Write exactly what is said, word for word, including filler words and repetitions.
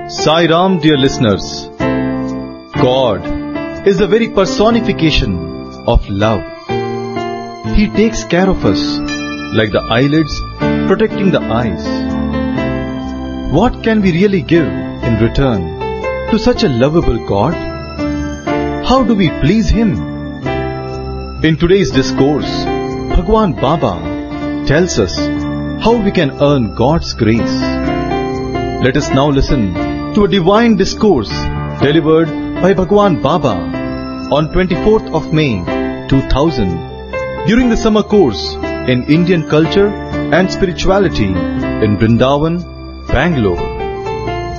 Sai Ram, dear listeners. God is the very personification of love. He takes care of us like the eyelids protecting the eyes. What can we really give in return to such a lovable God? How do we please Him? In today's discourse, Bhagwan Baba tells us how we can earn God's grace. Let us now listen to a divine discourse delivered by Bhagwan Baba on twenty-fourth of May two thousand during the summer course in Indian culture and spirituality in Vrindavan, Bangalore.